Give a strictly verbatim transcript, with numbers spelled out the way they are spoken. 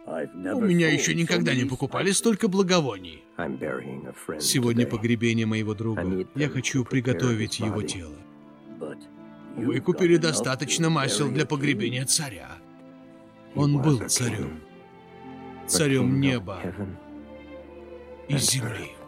У меня еще никогда не покупали столько благовоний. Сегодня погребение моего друга. Я хочу приготовить его тело. Вы купили достаточно масел для погребения царя. Он был царем. Царем неба и земли.